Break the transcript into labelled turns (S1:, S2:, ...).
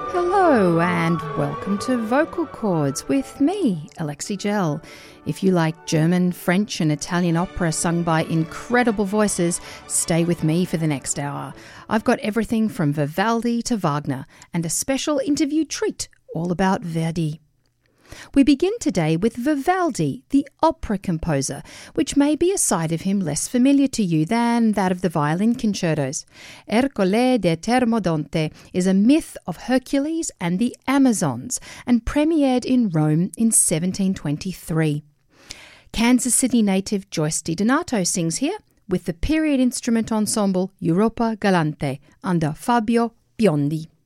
S1: Hello and welcome to Vocal Chords with me, Alexi Gell. If you like German, French and Italian opera sung by incredible voices, stay with me for the next hour. I've got everything from Vivaldi to Wagner and a special interview treat all about Verdi. We begin today with Vivaldi, the opera composer, which may be a side of him less familiar to you than that of the violin concertos. Ercole de Termodonte is a myth of Hercules and the Amazons and premiered in Rome in 1723. Kansas City native Joyce DiDonato sings here with the period instrument ensemble Europa Galante under Fabio Biondi.